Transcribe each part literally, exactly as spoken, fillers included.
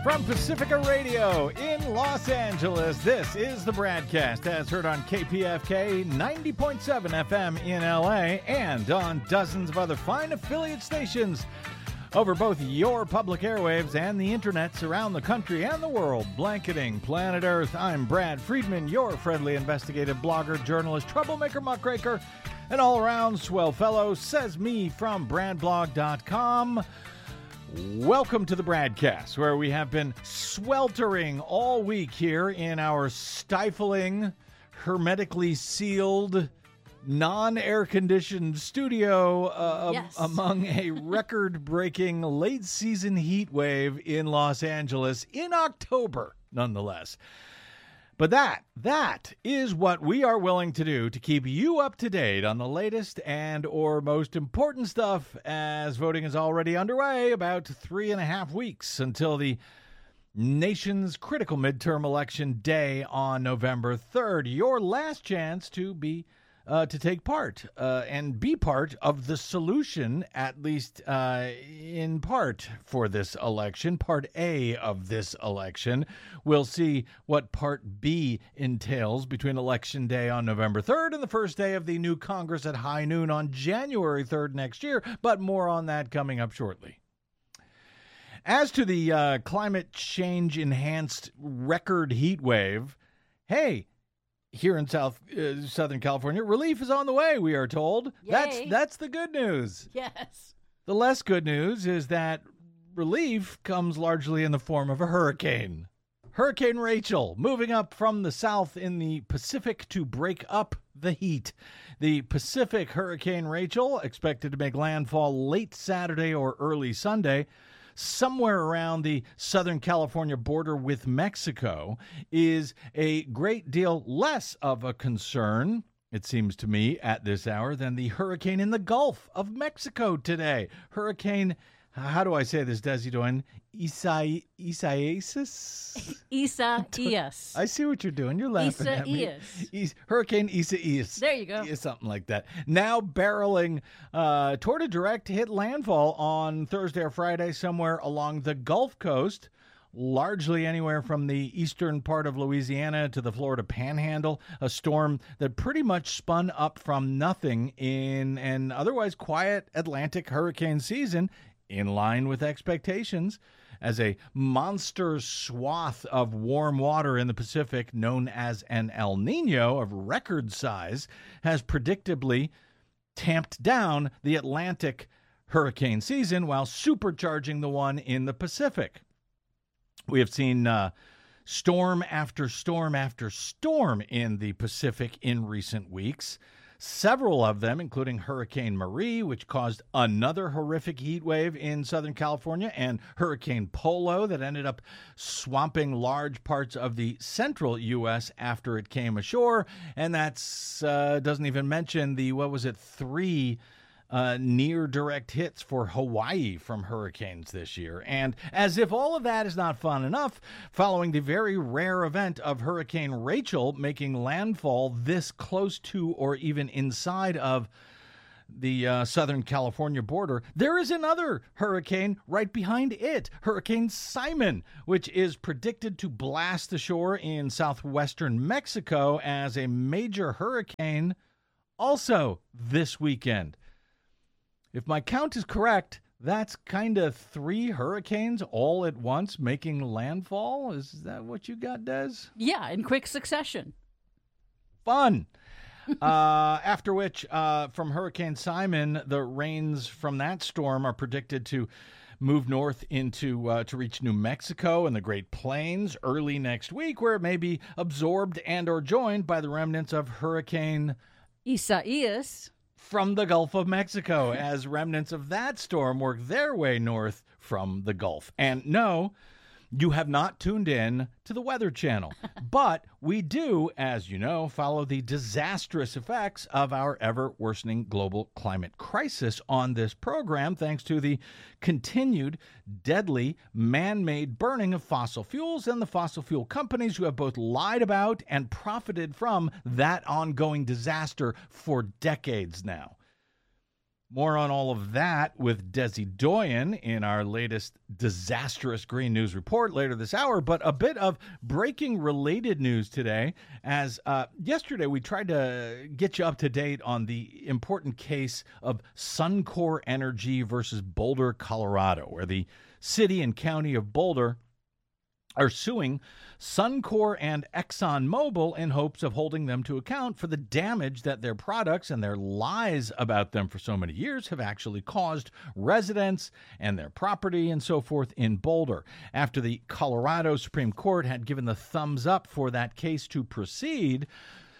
From Pacifica Radio in Los Angeles, this is the BradCast, as heard on K P F K ninety point seven F M in L A and on dozens of other fine affiliate stations over both your public airwaves and the internets around the country and the world, blanketing planet Earth. I'm Brad Friedman, your friendly investigative blogger, journalist, troublemaker, muckraker, and all-around swell fellow, says me from brad blog dot com. Welcome to the BradCast, where we have been sweltering all week here in our stifling, hermetically sealed, non-air-conditioned studio uh, yes. among a record-breaking late-season heat wave in Los Angeles in October, nonetheless. But that, that is what we are willing to do to keep you up to date on the latest and or most important stuff, as voting is already underway, about three and a half weeks until the nation's critical midterm election day on November third. Your last chance to be Uh, to take part uh, and be part of the solution, at least uh, in part, for this election. Part A of this election. We'll see what Part B entails between Election Day on November third and the first day of the new Congress at high noon on January third next year, but more on that coming up shortly. As to the uh, climate change-enhanced record heat wave, hey, here in South uh, Southern California, relief is on the way, we are told. Yay. That's that's the good news. Yes. The less good news is that relief comes largely in the form of a hurricane. Hurricane Rachel, moving up from the south in the Pacific to break up the heat. The Pacific Hurricane Rachel, expected to make landfall late Saturday or early Sunday, somewhere around the Southern California border with Mexico, is a great deal less of a concern, it seems to me, at this hour than the hurricane in the Gulf of Mexico today. Hurricane, how do I say this, Desi Doyen? Isai, Isaias? Isaias. I see what you're doing. You're laughing at me. Isaias. Is- Hurricane Isaias. There you go. Yeah, something like that. Now barreling uh, toward a direct hit landfall on Thursday or Friday somewhere along the Gulf Coast, largely anywhere from the eastern part of Louisiana to the Florida Panhandle, a storm that pretty much spun up from nothing in an otherwise quiet Atlantic hurricane season, in line with expectations, as a monster swath of warm water in the Pacific, known as an El Nino of record size, has predictably tamped down the Atlantic hurricane season while supercharging the one in the Pacific. We have seen uh, storm after storm after storm in the Pacific in recent weeks. Several of them, including Hurricane Marie, which caused another horrific heat wave in Southern California, and Hurricane Polo that ended up swamping large parts of the central U S after it came ashore. And that's uh, doesn't even mention the, what was it, three Uh, near direct hits for Hawaii from hurricanes this year. And as if all of that is not fun enough, following the very rare event of Hurricane Rachel making landfall this close to or even inside of the uh, Southern California border, there is another hurricane right behind it, Hurricane Simon, which is predicted to blast ashore in southwestern Mexico as a major hurricane also this weekend. If my count is correct, that's kind of three hurricanes all at once making landfall. Is that what you got, Des? Yeah, in quick succession. Fun. uh, after which, uh, from Hurricane Simon, the rains from that storm are predicted to move north into uh, to reach New Mexico and the Great Plains early next week, where it may be absorbed and or joined by the remnants of Hurricane Isaias. From the Gulf of Mexico, as remnants of that storm work their way north from the Gulf. And no, you have not tuned in to the Weather Channel. But we do, as you know, follow the disastrous effects of our ever-worsening global climate crisis on this program, thanks to the continued deadly man-made burning of fossil fuels and the fossil fuel companies who have both lied about and profited from that ongoing disaster for decades now. More on all of that with Desi Doyen in our latest disastrous Green News report later this hour. But a bit of breaking related news today, as uh, yesterday we tried to get you up to date on the important case of Suncor Energy versus Boulder, Colorado, where the city and county of Boulder are suing Suncor and ExxonMobil in hopes of holding them to account for the damage that their products and their lies about them for so many years have actually caused residents and their property and so forth in Boulder. After the Colorado Supreme Court had given the thumbs up for that case to proceed,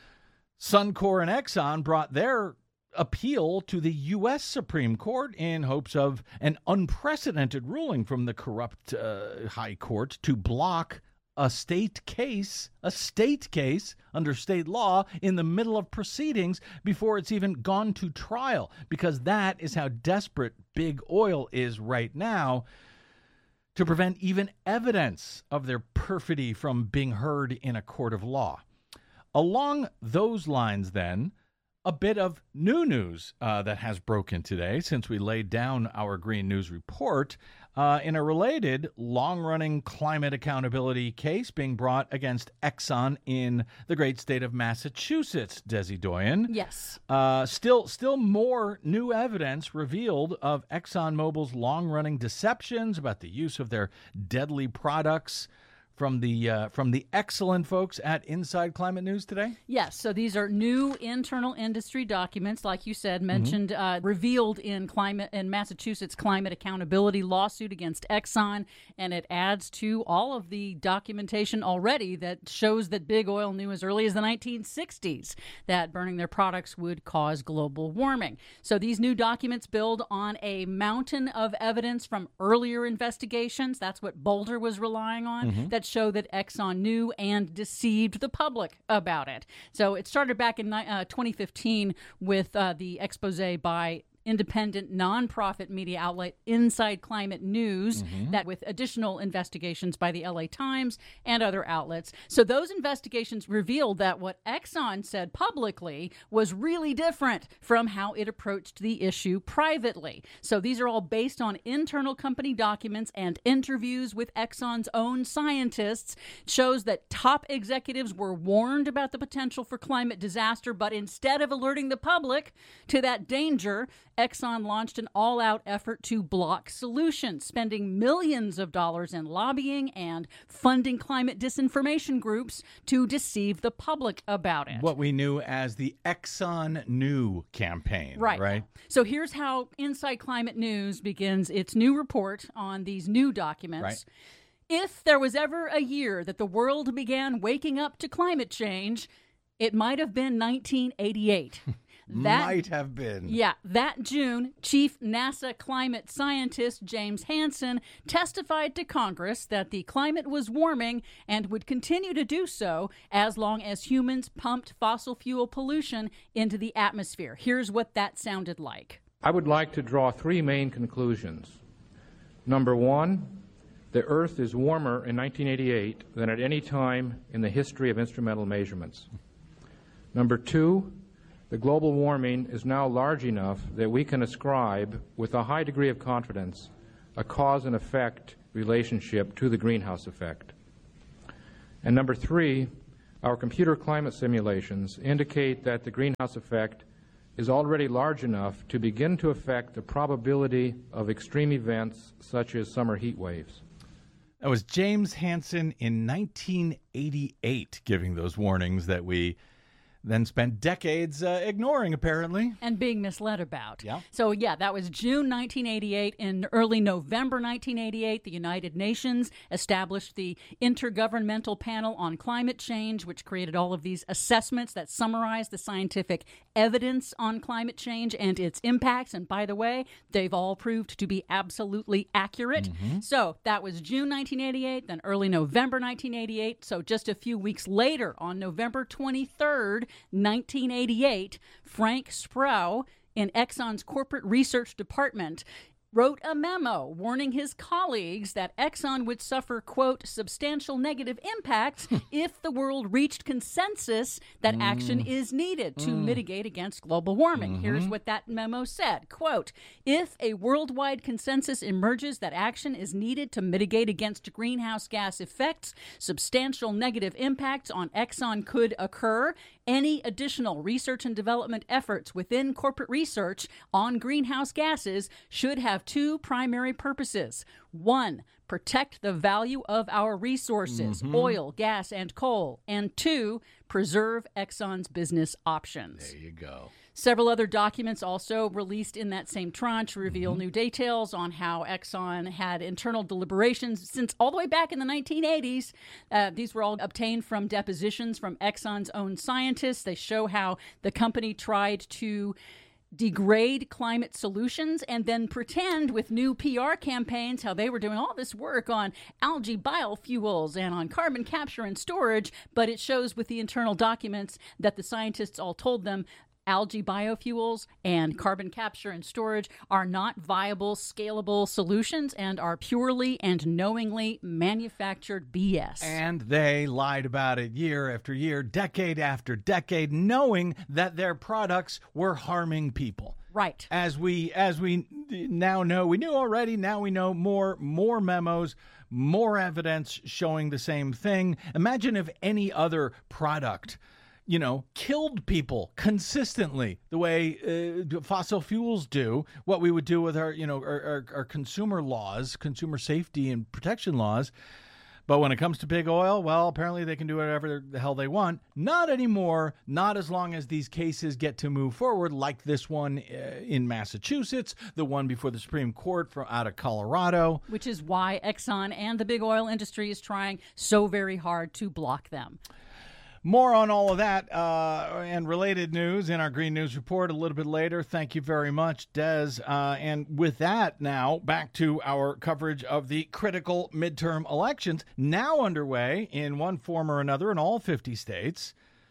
Suncor and Exxon brought their appeal to the U S Supreme Court in hopes of an unprecedented ruling from the corrupt uh, high court to block a state case, a state case under state law in the middle of proceedings before it's even gone to trial, because that is how desperate big oil is right now to prevent even evidence of their perfidy from being heard in a court of law. Along those lines, then, a bit of new news uh, that has broken today since we laid down our Green News report uh, in a related long-running climate accountability case being brought against Exxon in the great state of Massachusetts, Desi Doyen. Yes. Uh, still, still more new evidence revealed of ExxonMobil's long-running deceptions about the use of their deadly products from the uh, from the excellent folks at Inside Climate News today? Yes. So these are new internal industry documents, like you said, mentioned, mm-hmm. uh, revealed in climate in Massachusetts climate accountability lawsuit against Exxon, and it adds to all of the documentation already that shows that big oil knew as early as the nineteen sixties that burning their products would cause global warming. So these new documents build on a mountain of evidence from earlier investigations. That's what Boulder was relying on. Mm-hmm. That show that Exxon knew and deceived the public about it. So it started back in uh, twenty fifteen with uh, the expose by independent nonprofit media outlet Inside Climate News, mm-hmm. that with additional investigations by the L A Times and other outlets. So those investigations revealed that what Exxon said publicly was really different from how it approached the issue privately. So these are all based on internal company documents and interviews with Exxon's own scientists. It shows that top executives were warned about the potential for climate disaster, but instead of alerting the public to that danger, Exxon launched an all-out effort to block solutions, spending millions of dollars in lobbying and funding climate disinformation groups to deceive the public about it. What we knew as the Exxon Knew campaign, right? right? So here's how Inside Climate News begins its new report on these new documents. Right. If there was ever a year that the world began waking up to climate change, it might have been nineteen eighty-eight. That, might have been. Yeah. That June, Chief NASA climate scientist James Hansen testified to Congress that the climate was warming and would continue to do so as long as humans pumped fossil fuel pollution into the atmosphere. Here's what that sounded like. I would like to draw three main conclusions. Number one, the Earth is warmer in nineteen eighty-eight than at any time in the history of instrumental measurements. Number two, the global warming is now large enough that we can ascribe, with a high degree of confidence, a cause and effect relationship to the greenhouse effect. And number three, our computer climate simulations indicate that the greenhouse effect is already large enough to begin to affect the probability of extreme events such as summer heat waves. That was James Hansen in nineteen eighty-eight giving those warnings that we then spent decades uh, ignoring, apparently. And being misled about. Yeah. So, yeah, that was June nineteen eighty-eight. In early November nineteen eighty-eight, the United Nations established the Intergovernmental Panel on Climate Change, which created all of these assessments that summarize the scientific evidence on climate change and its impacts. And by the way, they've all proved to be absolutely accurate. Mm-hmm. So that was June nineteen eighty-eight, then early November nineteen eighty-eight. So just a few weeks later, on November twenty-third, nineteen eighty-eight, Frank Sproul in Exxon's corporate research department wrote a memo warning his colleagues that Exxon would suffer, quote, substantial negative impacts if the world reached consensus that mm. action is needed to mm. mitigate against global warming. Mm-hmm. Here's what that memo said, quote, if a worldwide consensus emerges that action is needed to mitigate against greenhouse gas effects, substantial negative impacts on Exxon could occur. Any additional research and development efforts within corporate research on greenhouse gases should have two primary purposes. One, protect the value of our resources, mm-hmm. oil, gas, and coal. And two, preserve Exxon's business options. There you go. Several other documents also released in that same tranche reveal mm-hmm. new details on how Exxon had internal deliberations since all the way back in the nineteen eighties. Uh, these were all obtained from depositions from Exxon's own scientists. They show how the company tried to degrade climate solutions and then pretend with new P R campaigns how they were doing all this work on algae biofuels and on carbon capture and storage, but it shows with the internal documents that the scientists all told them algae biofuels and carbon capture and storage are not viable, scalable solutions and are purely and knowingly manufactured B S. And they lied about it year after year, decade after decade, knowing that their products were harming people. Right. As we as we now know, we knew already, now we know more, more memos, more evidence showing the same thing. Imagine if any other product, you know, killed people consistently the way uh, fossil fuels do, what we would do with our, you know, our, our, our consumer laws, consumer safety and protection laws. But when it comes to big oil, well, apparently they can do whatever the hell they want. Not anymore. Not as long as these cases get to move forward, like this one uh, in Massachusetts, the one before the Supreme Court from out of Colorado. Which is why Exxon and the big oil industry is trying so very hard to block them. More on all of that uh, and related news in our Green News Report a little bit later. Thank you very much, Des. Uh, and with that, now back to our coverage of the critical midterm elections now underway in one form or another in all fifty states.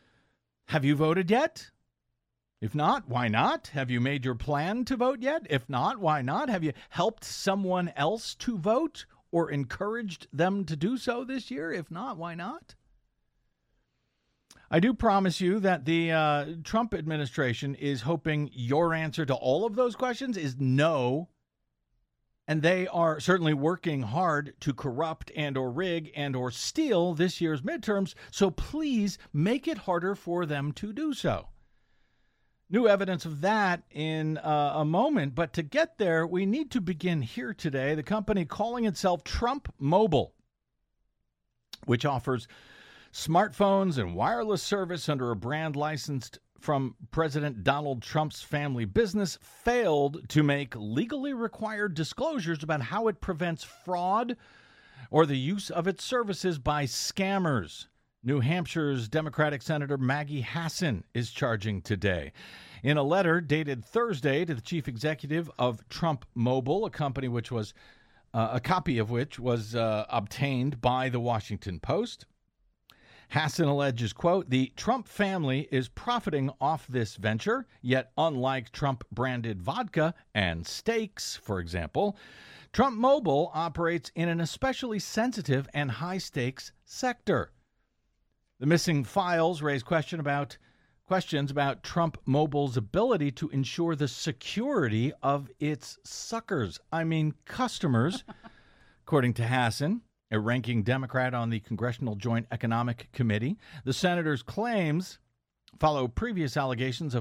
Have you voted yet? If not, why not? Have you made your plan to vote yet? If not, why not? Have you helped someone else to vote or encouraged them to do so this year? If not, why not? I do promise you that the uh, Trump administration is hoping your answer to all of those questions is no. And they are certainly working hard to corrupt and or rig and or steal this year's midterms. So please make it harder for them to do so. New evidence of that in uh, a moment. But to get there, we need to begin here today. The company calling itself Trump Mobile, which offers smartphones and wireless service under a brand licensed from President Donald Trump's family business, failed to make legally required disclosures about how it prevents fraud or the use of its services by scammers. New Hampshire's Democratic Senator Maggie Hassan is charging today. In a letter dated Thursday to the chief executive of Trump Mobile, a company which was uh, a copy of which was uh, obtained by the Washington Post, Hassan alleges, quote, the Trump family is profiting off this venture, yet unlike Trump-branded vodka and steaks, for example, Trump Mobile operates in an especially sensitive and high-stakes sector. The missing files raise question about questions about Trump Mobile's ability to ensure the security of its suckers, I mean customers, according to Hassan, a ranking Democrat on the Congressional Joint Economic Committee. The senator's claims follow previous allegations of